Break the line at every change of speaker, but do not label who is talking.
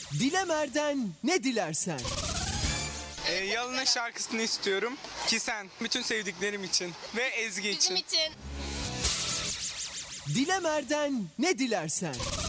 Dilemer'den ne dilersen.
Yalın'ın şarkısını istiyorum. Ki sen, bütün sevdiklerim için ve Ezgi için.
Bizim için.
Dilemer'den ne dilersen.